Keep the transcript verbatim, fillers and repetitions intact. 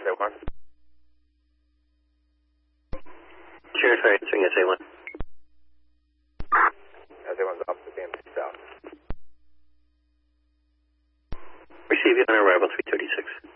S A one. Sure, sorry, swing S A one. S A one's opposite B M C south. Receive you on arrival three thirty-six.